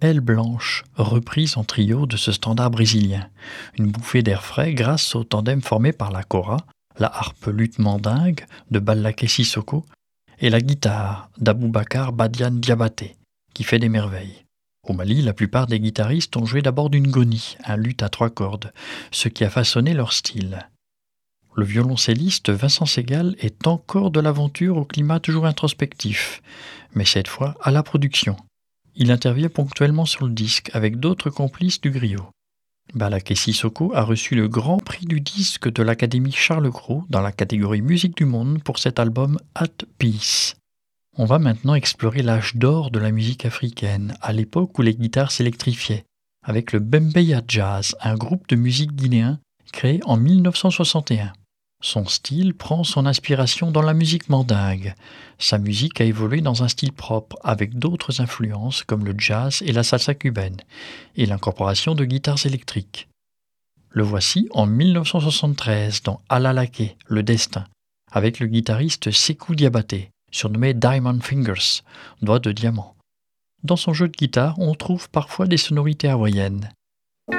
Aile blanche, reprise en trio de ce standard brésilien. Une bouffée d'air frais grâce au tandem formé par la kora, la harpe luth mandingue de Balaké Sissoko et la guitare d'Aboubacar Badiane Diabaté, qui fait des merveilles. Au Mali, la plupart des guitaristes ont joué d'abord d'une goni, un luth à 3 cordes, ce qui a façonné leur style. Le violoncelliste Vincent Segal est encore de l'aventure au climat toujours introspectif, mais cette fois à la production. Il intervient ponctuellement sur le disque avec d'autres complices du griot. Balaké Sissoko a reçu le grand prix du disque de l'Académie Charles Cros dans la catégorie musique du monde pour cet album At Peace. On va maintenant explorer l'âge d'or de la musique africaine, à l'époque où les guitares s'électrifiaient, avec le Bembeya Jazz, un groupe de musique guinéen créé en 1961. Son style prend son inspiration dans la musique mandingue. Sa musique a évolué dans un style propre, avec d'autres influences comme le jazz et la salsa cubaine, et l'incorporation de guitares électriques. Le voici en 1973 dans Alalaké, le destin, avec le guitariste Sékou Diabaté, surnommé Diamond Fingers, doigt de diamant. Dans son jeu de guitare, on trouve parfois des sonorités hawaïennes.